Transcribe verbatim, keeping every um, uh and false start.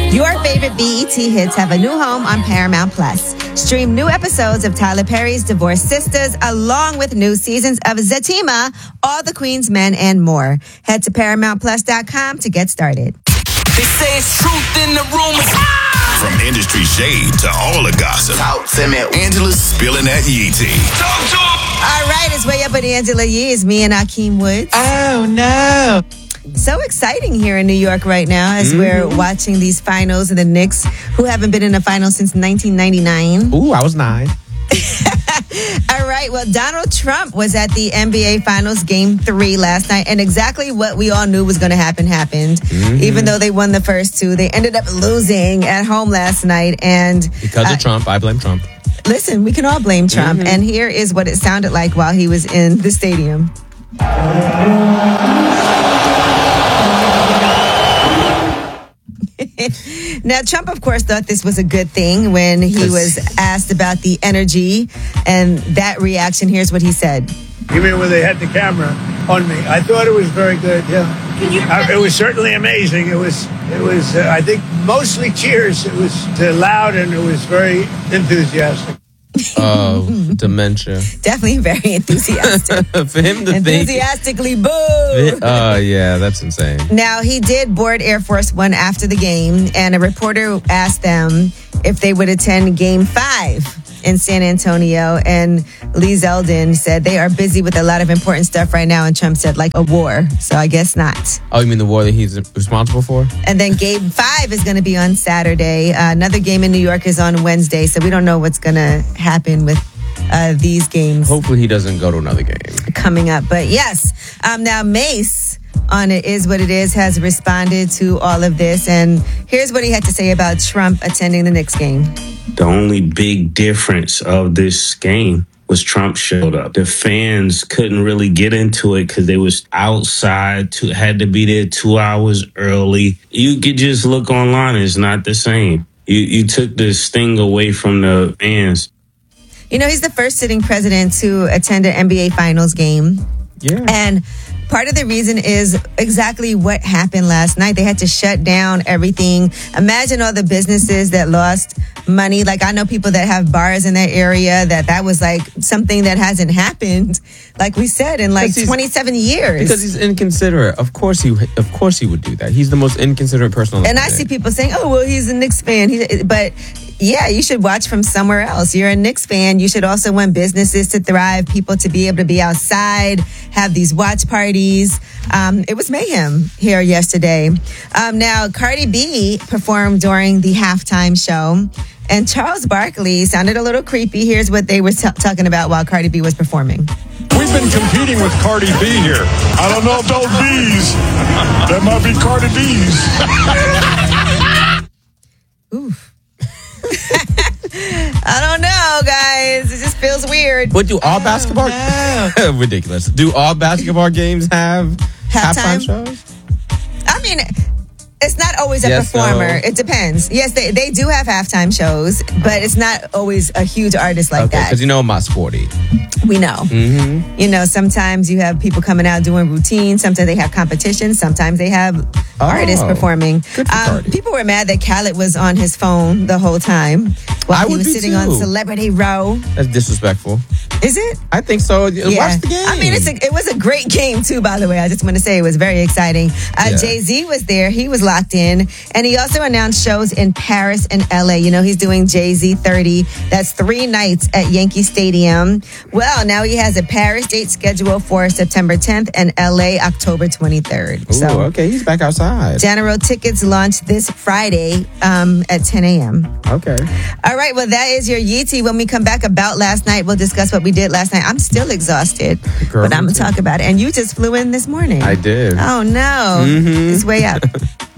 Your favorite B E T hits have a new home on Paramount Plus. Stream new episodes of Tyler Perry's Divorced Sisters, along with new seasons of Zatima, All the Queen's Men, and more. Head to paramount plus dot com to get started. They say it's truth in the rumors. From industry shade to all the gossip, Talk to me. Angela's spilling that Yee tea. Talk to him. All right, it's Way Up with Angela Yee. It's me and Akeem Woods. Oh, no. So exciting here in New York right now as Mm-hmm. we're watching these finals of the Knicks, who haven't been in a final since nineteen ninety-nine. Ooh, I was nine. All right, well, Donald Trump was at the N B A Finals Game three last night, and exactly what we all knew was going to happen happened. Mm-hmm. Even though they won the first two, they ended up losing at home last night. And Because uh, of Trump, I blame Trump. listen, we can all blame Trump. Mm-hmm. And here is what it sounded like while he was in the stadium. Now, Trump, of course, thought this was a good thing when he was asked about the energy and that reaction. Here's what he said. You mean when they had the camera on me? I thought it was very good. Yeah, uh, it was certainly amazing. It was, it was. Uh, I think mostly cheers. It was uh, loud and it was very enthusiastic. Oh, dementia. Definitely very enthusiastic. For him to think. Enthusiastically boo. Oh, yeah, that's insane. Now, he did board Air Force One after the game, and a reporter asked them if they would attend Game Five in San Antonio, and Lee Zeldin said they are busy with a lot of important stuff right now, and Trump said, like a war. So I guess not. Oh, you mean the war that he's responsible for? And then Game Five is going to be on Saturday. Uh, another game in New York is on Wednesday, so we don't know what's going to happen with uh, these games Hopefully he doesn't go to another game. coming up. But yes, um, now Mace on It Is What It Is has responded to all of this, and here's what he had to say about Trump attending the Knicks game. The only big difference of this game was Trump showed up. The fans couldn't really get into it because they was outside, to, had to be there two hours early. You could just look online. It's not the same. You, you took this thing away from the fans. You know, he's the first sitting president to attend an N B A Finals game. Yeah. And part of the reason is exactly what happened last night. They had to shut down everything. Imagine all the businesses that lost money. Like, I know people that have bars in that area that that was like something that hasn't happened, like we said, in like twenty-seven years. Because he's inconsiderate. Of course he of course he would do that. He's the most inconsiderate person on the And I planet. see people saying, oh, well, he's a Knicks fan. He, but yeah, you should watch from somewhere else. You're a Knicks fan. You should also want businesses to thrive, people to be able to be outside, have these watch parties. Um, it was mayhem here yesterday. Um, now, Cardi B performed during the halftime show, and Charles Barkley sounded a little creepy. Here's what they were t- talking about while Cardi B was performing. We've been competing with Cardi B here. I don't know if those bees, that might be Cardi B's. Oof. I don't know, guys. It just feels weird. But do all basketball ridiculous? Do all basketball games have halftime, Halftime? shows? I mean, it's not always a Yes, performer. no. It depends. Yes, they, they do have halftime shows, but it's not always a huge artist like Okay, that. because you know I'm not sporty. We know. Mm-hmm. You know, sometimes you have people coming out doing routines. Sometimes they have competitions. Sometimes they have Oh, artists performing. good for Cardi. People were mad that Khaled was on his phone the whole time while I he would was be sitting too. on Celebrity Row. That's disrespectful. Is it? I think so. Watch the game. I mean, it's a, it was a great game, too, by the way. I just want to say it was very exciting. Uh, Yeah. Jay-Z was there. He was locked in. And he also announced shows in Paris and L A. You know, he's doing Jay-Z thirty. That's three nights at Yankee Stadium. Well, now he has a Paris date scheduled for September tenth and L A October twenty-third. Ooh, So, okay, he's back outside. General tickets launch this Friday um, at ten a.m. Okay. All right, well, that is your Yee Tea. When we come back about last night, we'll discuss what we did last night. I'm still exhausted, Girl, but I'm me going to too. talk about it. And you just flew in this morning. I did. Oh, no. Mhm. It's way up.